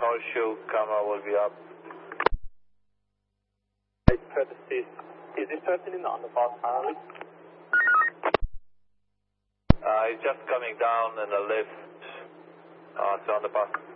Horseshoe, camera will be up. Courtesy. Is this person in the underpass currently? He's just coming down in the lift to underpass.